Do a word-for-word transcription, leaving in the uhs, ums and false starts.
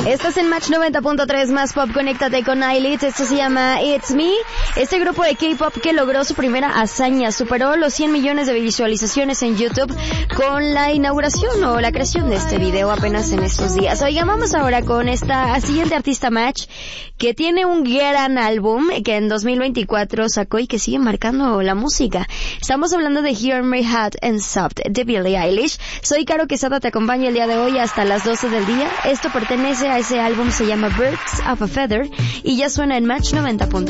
Estás en Match noventa punto tres más pop, conéctate con Eyelid. Esto se llama It's Me. Este grupo de K-pop que logró su primera hazaña, superó los cien millones de visualizaciones en YouTube con la inauguración o la creación de este video apenas en estos días. Oigan, vamos ahora con esta siguiente artista Match que tiene un gran álbum que en dos mil veinticuatro sacó y que sigue marcando la música. Estamos hablando de Hear Me Hot and Soft de Billie Eilish. Soy Caro Quesada, te acompaño el día de hoy hasta las doce del día. Esto pertenece a ese álbum, se llama Birds of a Feather y ya suena en Match noventa punto tres.